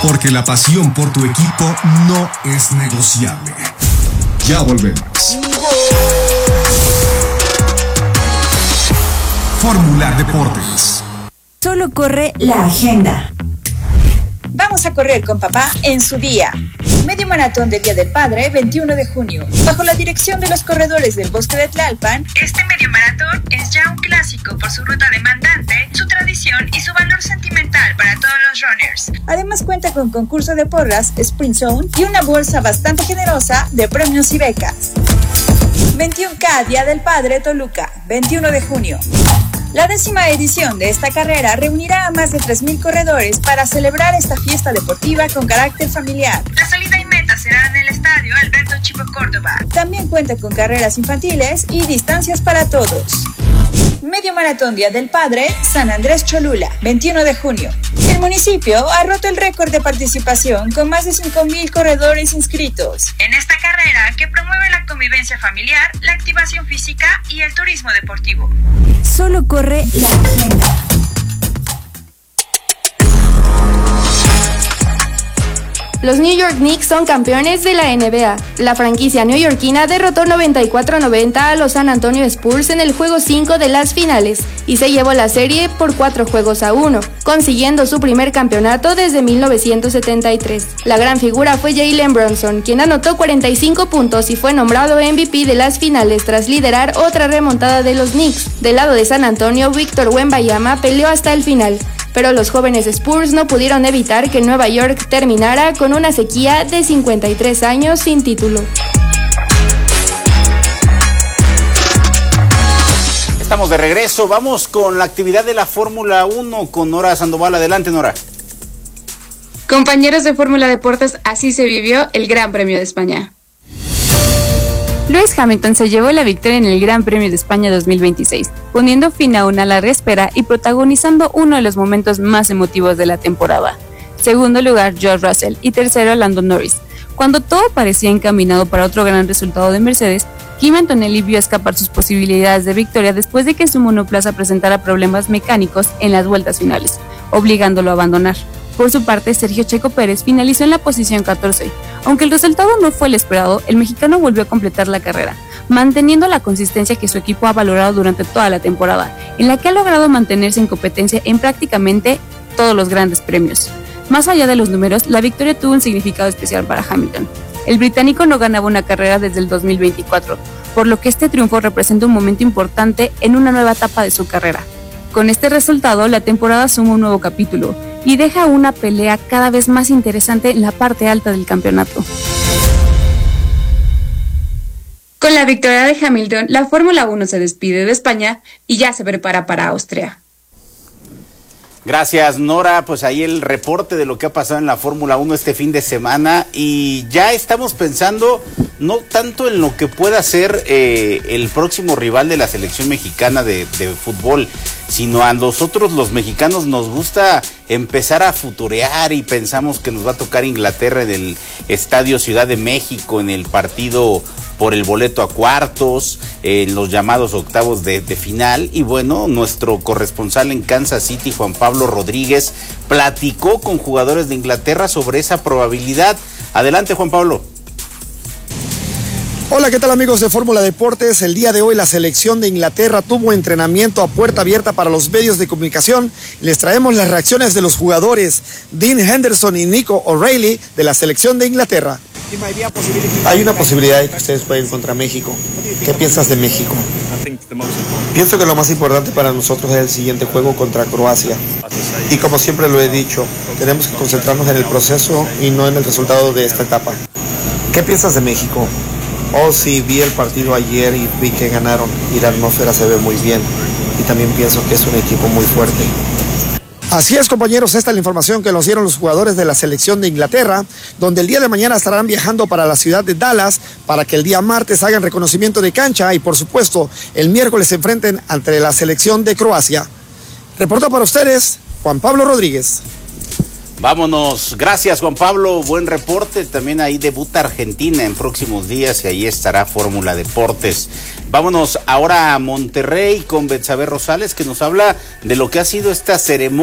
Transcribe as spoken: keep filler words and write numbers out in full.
Porque la pasión por tu equipo no es negociable. Ya volvemos. Fórmula Deportes. Solo corre la agenda. Vamos a correr con papá en su día. Medio maratón del Día del Padre, veintiuno de junio. Bajo la dirección de los corredores del Bosque de Tlalpan, este medio maratón es ya un clásico por su ruta demandante, su tradición y su valor sentimental para todos los runners. Además cuenta con concurso de porras, sprint zone y una bolsa bastante generosa de premios y becas. veintiuno K Día del Padre Toluca, veintiuno de junio. La décima edición de esta carrera reunirá a más de tres mil corredores para celebrar esta fiesta deportiva con carácter familiar. La salida y meta será en el estadio Alberto Chico Córdoba. También cuenta con carreras infantiles y distancias para todos. Medio Maratón Día del Padre, San Andrés Cholula, veintiuno de junio. El municipio ha roto el récord de participación con más de cinco mil corredores inscritos en esta carrera que promueve la convivencia familiar, la activación física y el turismo deportivo. Solo corre la agenda. Los New York Knicks son campeones de la N B A. La franquicia neoyorquina derrotó noventa y cuatro a noventa a los San Antonio Spurs en el juego cinco de las finales y se llevó la serie por cuatro juegos a uno, consiguiendo su primer campeonato desde mil novecientos setenta y tres. La gran figura fue Jalen Brunson, quien anotó cuarenta y cinco puntos y fue nombrado M V P de las finales tras liderar otra remontada de los Knicks. Del lado de San Antonio, Víctor Wembanyama peleó hasta el final, pero los jóvenes Spurs no pudieron evitar que Nueva York terminara con una sequía de cincuenta y tres años sin título. Estamos de regreso, vamos con la actividad de la Fórmula uno con Nora Sandoval. Adelante, Nora. Compañeros de Fórmula Deportes, así se vivió el Gran Premio de España. Lewis Hamilton se llevó la victoria en el Gran Premio de España dos mil veintiséis, poniendo fin a una larga espera y protagonizando uno de los momentos más emotivos de la temporada. Segundo lugar, George Russell y tercero, Lando Norris. Cuando todo parecía encaminado para otro gran resultado de Mercedes, Kimi Antonelli vio escapar sus posibilidades de victoria después de que su monoplaza presentara problemas mecánicos en las vueltas finales, obligándolo a abandonar. Por su parte, Sergio Checo Pérez finalizó en la posición catorce. Aunque el resultado no fue el esperado, el mexicano volvió a completar la carrera, manteniendo la consistencia que su equipo ha valorado durante toda la temporada, en la que ha logrado mantenerse en competencia en prácticamente todos los grandes premios. Más allá de los números, la victoria tuvo un significado especial para Hamilton. El británico no ganaba una carrera desde el dos mil veinticuatro, por lo que este triunfo representa un momento importante en una nueva etapa de su carrera. Con este resultado, la temporada suma un nuevo capítulo y deja una pelea cada vez más interesante en la parte alta del campeonato. Con la victoria de Hamilton, la Fórmula uno se despide de España y ya se prepara para Austria. Gracias, Nora. Pues ahí el reporte de lo que ha pasado en la Fórmula uno este fin de semana, y ya estamos pensando no tanto en lo que pueda ser eh, el próximo rival de la selección mexicana de, de fútbol, sino a nosotros los mexicanos nos gusta empezar a futurear y pensamos que nos va a tocar Inglaterra en el Estadio Ciudad de México en el partido por el boleto a cuartos, en eh, los llamados octavos de, de final. Y bueno, nuestro corresponsal en Kansas City, Juan Pablo Rodríguez, platicó con jugadores de Inglaterra sobre esa probabilidad. Adelante, Juan Pablo. Hola, ¿qué tal amigos de Fórmula Deportes? El día de hoy la selección de Inglaterra tuvo entrenamiento a puerta abierta para los medios de comunicación. Les traemos las reacciones de los jugadores Dean Henderson y Nico O'Reilly de la selección de Inglaterra. Hay una posibilidad de que ustedes jueguen contra México. ¿Qué piensas de México? Pienso que lo más importante para nosotros es el siguiente juego contra Croacia. Y como siempre lo he dicho, tenemos que concentrarnos en el proceso y no en el resultado de esta etapa. ¿Qué piensas de México? Oh, sí, vi el partido ayer y vi que ganaron y la atmósfera se ve muy bien. Y también pienso que es un equipo muy fuerte. Así es, compañeros, esta es la información que nos dieron los jugadores de la selección de Inglaterra, donde el día de mañana estarán viajando para la ciudad de Dallas para que el día martes hagan reconocimiento de cancha y, por supuesto, el miércoles se enfrenten ante la selección de Croacia. Reportó para ustedes Juan Pablo Rodríguez. Vámonos, gracias Juan Pablo, buen reporte. También ahí debuta Argentina en próximos días y ahí estará Fórmula Deportes. Vámonos ahora a Monterrey con Betsabe Rosales, que nos habla de lo que ha sido esta ceremonia